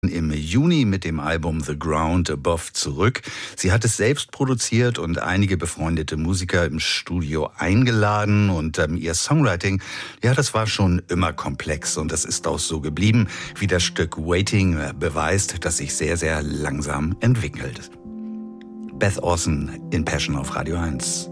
im Juni mit dem Album The Ground Above zurück. Sie hat es selbst produziert und einige befreundete Musiker im Studio eingeladen. Und ihr Songwriting, ja, das war schon immer komplex. Und das ist auch so geblieben, wie das Stück Waiting beweist, das sich sehr, sehr langsam entwickelt. Beth Orson in Passion auf Radio 1.